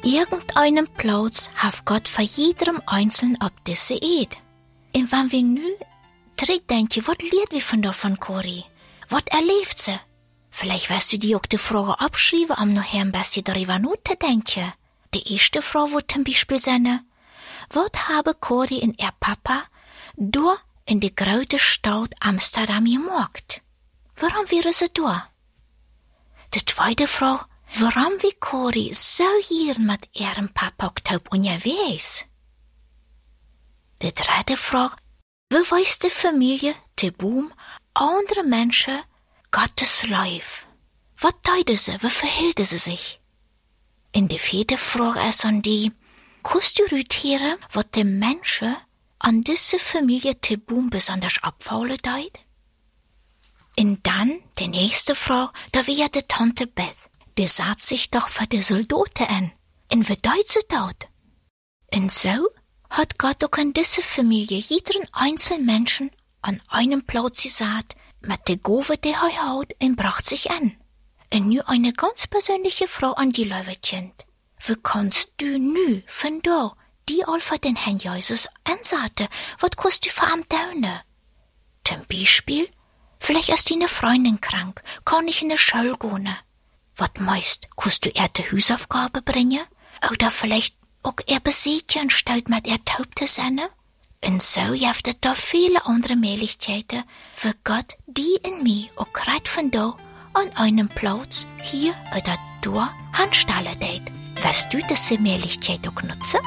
irgendeinem Platz hat Gott für jedem Einzelnen ab diese Eid. Und wenn wir nu denken, was lernt wir von Cori? Was erlebt sie? Vielleicht wirst du dir auch die Frage abschreiben, um nachher ein bisschen darüber nachzudenken. Die erste Frage wird zum Beispiel sein, was habe Cori und ihr Papa da in die große Stadt Amsterdam gemacht? Warum wäre sie da? Die zweite Frage, warum wie Cori so hier mit ihrem Papa auch unterwegs? Die dritte Frage, wie weiß die Familie, die Boom, andere Menschen Gottes Life? Was taten sie, wie verhielten sie sich? In die vierte Frage ist an die, kannst du rütieren, was die Menschen an diese Familie die Boom besonders abfallen tut? Und dann, die nächste Frage, da wäre die Tante Beth. Die sagt sich doch für die Soldaten an. Und wie tut sie dort? Und so hat Gott auch an diese Familie jeden einzelnen Menschen an einem Platz gesagt, mit der Gabe, die er hat, und bracht sich an. Und nu eine ganz persönliche Frage an die liebe Kind. Wie kannst du nu von da die all für den Herrn Jesus ansaten? Was kannst du für ihn tun? Zum Beispiel, vielleicht ist deine Freundin krank, kann nicht in die Schule gehen. Was meist, kannst du ihr die Hausaufgabe bringen? Oder vielleicht auch ihr Besätchen statt mit ihr taub zu sein? Und so gibt es da viele andere Möglichkeiten, für Gott die in mir auch gerade von da an einem Platz, hier oder da, anstellen tät. Wirst du diese Möglichkeit auch nutzen?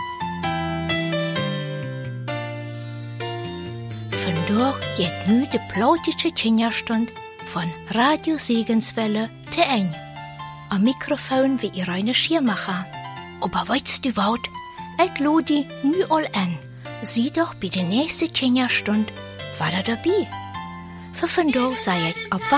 Von da geht nu die plautische Kinderstunde von Radio Segenswelle zu Ende. Am Mikrofon wie Irene Schiermacher. Aber weißt du was? Ich lade dich nu all an. Sieh doch bei der nächsten Kinderstunde, war dabei. Für von da sei ich ab